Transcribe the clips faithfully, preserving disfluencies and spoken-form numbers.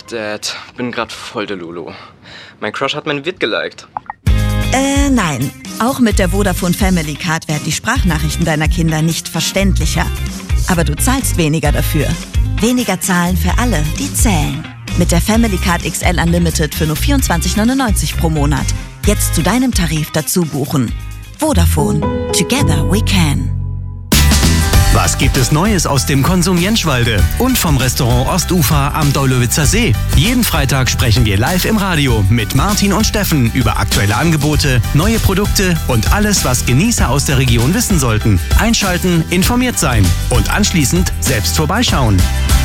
Dad, bin grad voll der Lulu. Mein Crush hat mein Vid geliked. Äh, nein. Auch mit der Vodafone Family Card werden die Sprachnachrichten deiner Kinder nicht verständlicher. Aber du zahlst weniger dafür. Weniger zahlen für alle, die zählen. Mit der Family Card X L Unlimited für nur vierundzwanzig neunundneunzig pro Monat. Jetzt zu deinem Tarif dazu buchen. Vodafone. Together we can. Was gibt es Neues aus dem Konsum Jenschwalde und vom Restaurant Ostufer am Deulowitzer See? Jeden Freitag sprechen wir live im Radio mit Martin und Steffen über aktuelle Angebote, neue Produkte und alles, was Genießer aus der Region wissen sollten. Einschalten, informiert sein und anschließend selbst vorbeischauen.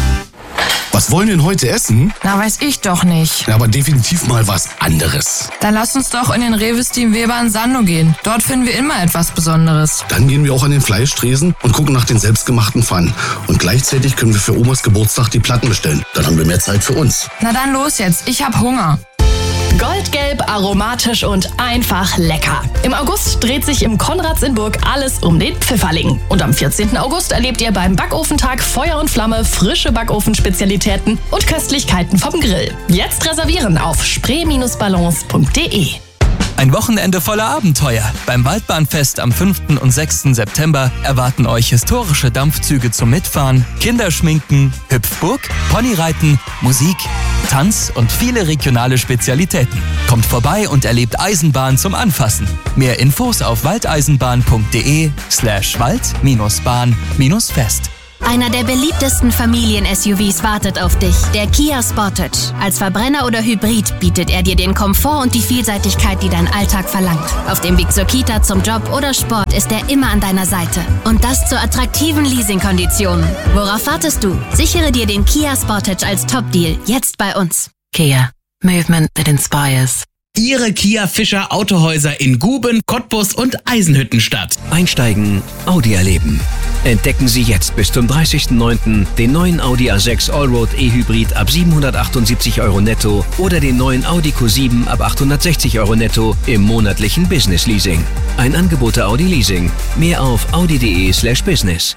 Was wollen wir denn heute essen? Na, weiß ich doch nicht. Ja, aber definitiv mal was anderes. Dann lass uns doch in den Rewe Steam Weber in Sando gehen. Dort finden wir immer etwas Besonderes. Dann gehen wir auch an den Fleischtresen und gucken nach den selbstgemachten Pfannen. Und gleichzeitig können wir für Omas Geburtstag die Platten bestellen. Dann haben wir mehr Zeit für uns. Na dann los jetzt, ich hab Hunger. Goldgelb, aromatisch und einfach lecker. Im August dreht sich im Konrads in Burg alles um den Pfifferling. Und am vierzehnten August erlebt ihr beim Backofentag Feuer und Flamme, frische Backofenspezialitäten und Köstlichkeiten vom Grill. Jetzt reservieren auf spree Bindestrich ballons punkt de. Ein Wochenende voller Abenteuer. Beim Waldbahnfest am fünften und sechsten September erwarten euch historische Dampfzüge zum Mitfahren, Kinderschminken, Hüpfburg, Ponyreiten, Musik, Tanz und viele regionale Spezialitäten. Kommt vorbei und erlebt Eisenbahn zum Anfassen. Mehr Infos auf waldeisenbahn punkt de slash wald-bahn-fest. Einer der beliebtesten Familien-S U Vs wartet auf dich, der Kia Sportage. Als Verbrenner oder Hybrid bietet er dir den Komfort und die Vielseitigkeit, die dein Alltag verlangt. Auf dem Weg zur Kita, zum Job oder Sport ist er immer an deiner Seite. Und das zu attraktiven Leasingkonditionen. Worauf wartest du? Sichere dir den Kia Sportage als Top-Deal jetzt bei uns. Kia. Movement that inspires. Ihre Kia Fischer Autohäuser in Guben, Cottbus und Eisenhüttenstadt. Einsteigen, Audi erleben. Entdecken Sie jetzt bis zum dreißigsten neunten den neuen Audi A sechs Allroad E-Hybrid ab siebenhundertachtundsiebzig Euro netto oder den neuen Audi Q sieben ab achthundertsechzig Euro netto im monatlichen Business Leasing. Ein Angebot der Audi Leasing. Mehr auf audi punkt de slash business.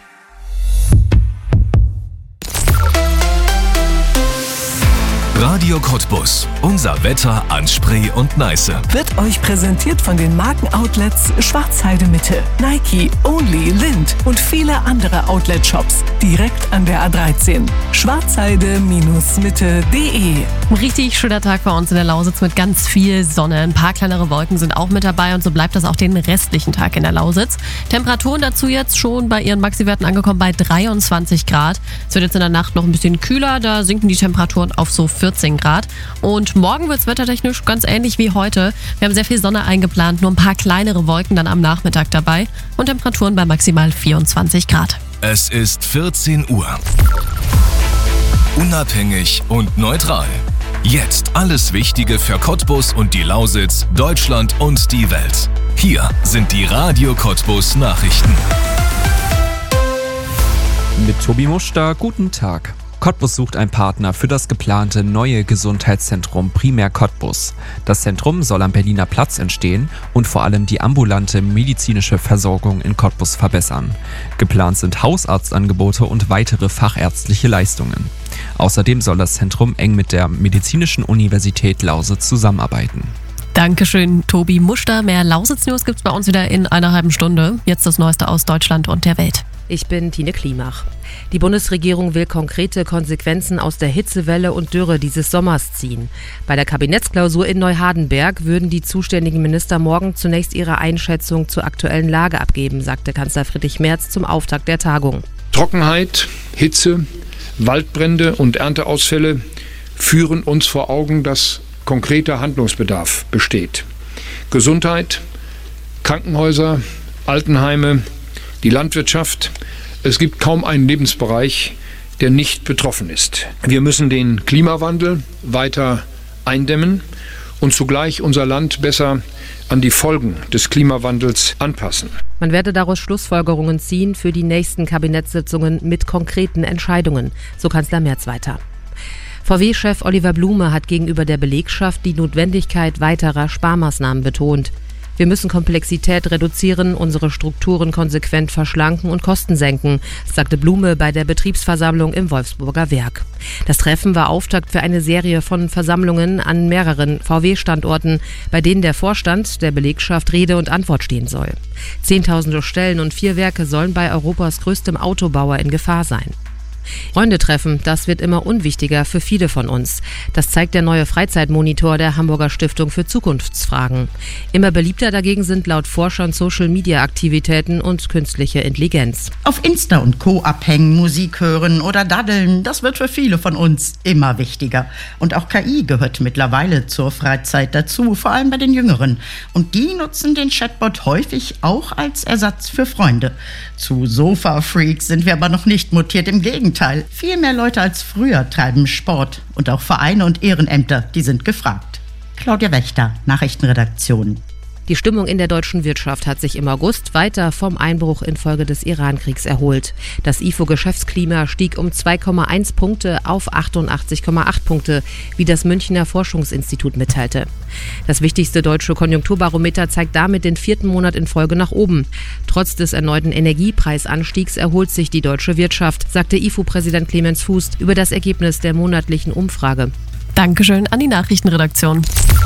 Radio Cottbus. Unser Wetter an Spree und Neiße. Wird euch präsentiert von den Markenoutlets Schwarzheide Mitte, Nike, Only, Lind und viele andere Outlet-Shops. Direkt an der A dreizehn. schwarzheide Mitte punkt de. Ein richtig schöner Tag bei uns in der Lausitz mit ganz viel Sonne. Ein paar kleinere Wolken sind auch mit dabei und so bleibt das auch den restlichen Tag in der Lausitz. Temperaturen dazu jetzt schon bei ihren Maxiwerten angekommen bei dreiundzwanzig Grad. Es wird jetzt in der Nacht noch ein bisschen kühler, da sinken die Temperaturen auf so vierzehn Grad. Und morgen wird es wettertechnisch ganz ähnlich wie heute. Wir haben sehr viel Sonne eingeplant, nur ein paar kleinere Wolken dann am Nachmittag dabei und Temperaturen bei maximal vierundzwanzig Grad. Es ist vierzehn Uhr. Unabhängig und neutral. Jetzt alles Wichtige für Cottbus und die Lausitz, Deutschland und die Welt. Hier sind die Radio Cottbus Nachrichten. Mit Tobi Muster, guten Tag. Cottbus sucht einen Partner für das geplante neue Gesundheitszentrum Primär Cottbus. Das Zentrum soll am Berliner Platz entstehen und vor allem die ambulante medizinische Versorgung in Cottbus verbessern. Geplant sind Hausarztangebote und weitere fachärztliche Leistungen. Außerdem soll das Zentrum eng mit der Medizinischen Universität Lausitz zusammenarbeiten. Dankeschön, Tobi Muster. Mehr Lausitz-News gibt's bei uns wieder in einer halben Stunde. Jetzt das Neueste aus Deutschland und der Welt. Ich bin Tine Klimach. Die Bundesregierung will konkrete Konsequenzen aus der Hitzewelle und Dürre dieses Sommers ziehen. Bei der Kabinettsklausur in Neuhardenberg würden die zuständigen Minister morgen zunächst ihre Einschätzung zur aktuellen Lage abgeben, sagte Kanzler Friedrich Merz zum Auftakt der Tagung. Trockenheit, Hitze, Waldbrände und Ernteausfälle führen uns vor Augen, dass konkreter Handlungsbedarf besteht. Gesundheit, Krankenhäuser, Altenheime, die Landwirtschaft. Es gibt kaum einen Lebensbereich, der nicht betroffen ist. Wir müssen den Klimawandel weiter eindämmen und zugleich unser Land besser an die Folgen des Klimawandels anpassen. Man werde daraus Schlussfolgerungen ziehen für die nächsten Kabinettssitzungen mit konkreten Entscheidungen, so Kanzler Merz weiter. V W-Chef Oliver Blume hat gegenüber der Belegschaft die Notwendigkeit weiterer Sparmaßnahmen betont. Wir müssen Komplexität reduzieren, unsere Strukturen konsequent verschlanken und Kosten senken, sagte Blume bei der Betriebsversammlung im Wolfsburger Werk. Das Treffen war Auftakt für eine Serie von Versammlungen an mehreren V W-Standorten, bei denen der Vorstand der Belegschaft Rede und Antwort stehen soll. Zehntausende Stellen und vier Werke sollen bei Europas größtem Autobauer in Gefahr sein. Freunde treffen, das wird immer unwichtiger für viele von uns. Das zeigt der neue Freizeitmonitor der Hamburger Stiftung für Zukunftsfragen. Immer beliebter dagegen sind laut Forschern Social-Media-Aktivitäten und künstliche Intelligenz. Auf Insta und Co. abhängen, Musik hören oder daddeln, das wird für viele von uns immer wichtiger. Und auch K I gehört mittlerweile zur Freizeit dazu, vor allem bei den Jüngeren. Und die nutzen den Chatbot häufig auch als Ersatz für Freunde. Zu Sofa-Freaks sind wir aber noch nicht mutiert, im Gegenteil. Viel mehr Leute als früher treiben Sport und auch Vereine und Ehrenämter, die sind gefragt. Claudia Wächter, Nachrichtenredaktion. Die Stimmung in der deutschen Wirtschaft hat sich im August weiter vom Einbruch infolge des Iran-Kriegs erholt. Das I F O-Geschäftsklima stieg um zwei Komma eins Punkte auf achtundachtzig Komma acht Punkte, wie das Münchner Forschungsinstitut mitteilte. Das wichtigste deutsche Konjunkturbarometer zeigt damit den vierten Monat in Folge nach oben. Trotz des erneuten Energiepreisanstiegs erholt sich die deutsche Wirtschaft, sagte I F O-Präsident Clemens Fuß über das Ergebnis der monatlichen Umfrage. Dankeschön an die Nachrichtenredaktion.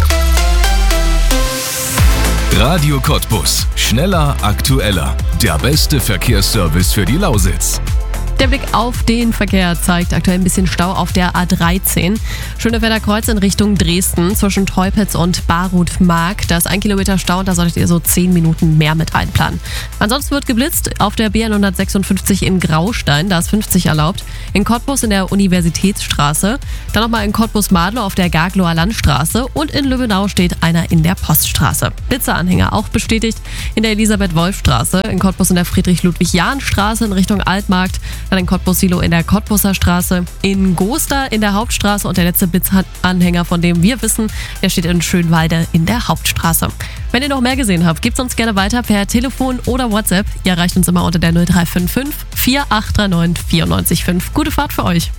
Radio Cottbus. Schneller, aktueller. Der beste Verkehrsservice für die Lausitz. Der Blick auf den Verkehr zeigt aktuell ein bisschen Stau auf der A dreizehn. Schönefelder Kreuz in Richtung Dresden zwischen Teupitz und Baruth-Mark. Da ist ein Kilometer Stau und da solltet ihr so zehn Minuten mehr mit einplanen. Ansonsten wird geblitzt auf der B N hundertsechsundfünfzig in Graustein. Da ist fünfzig erlaubt. In Cottbus in der Universitätsstraße. Dann nochmal in Cottbus-Madlow auf der Garglower Landstraße. Und in Löwenau steht einer in der Poststraße. Blitzeranhänger auch bestätigt in der Elisabeth-Wolf-Straße. In Cottbus in der Friedrich-Ludwig-Jahn-Straße in Richtung Altmarkt. Dann in Cottbus-Silo in der Cottbuser Straße, in Goster in der Hauptstraße und der letzte Blitzanhänger, von dem wir wissen, der steht in Schönwalde in der Hauptstraße. Wenn ihr noch mehr gesehen habt, gebt uns gerne weiter per Telefon oder WhatsApp. Ihr erreicht uns immer unter der null drei fünf fünf, vier acht drei neun, vier neun fünf. Gute Fahrt für euch.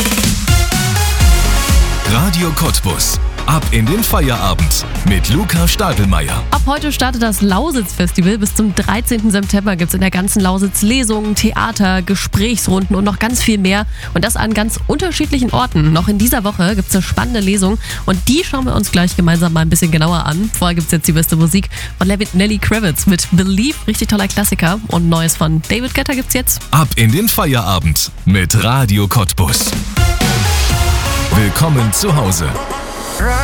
Radio Cottbus. Ab in den Feierabend mit Luca Stadelmeier. Ab heute startet das Lausitz-Festival. Bis zum dreizehnten September gibt es in der ganzen Lausitz Lesungen, Theater, Gesprächsrunden und noch ganz viel mehr. Und das an ganz unterschiedlichen Orten. Noch in dieser Woche gibt es eine spannende Lesung und die schauen wir uns gleich gemeinsam mal ein bisschen genauer an. Vorher gibt es jetzt die beste Musik von Nelly Kravitz mit Believe, richtig toller Klassiker. Und Neues von David Guetta gibt's jetzt. Ab in den Feierabend mit Radio Cottbus. Willkommen zu Hause.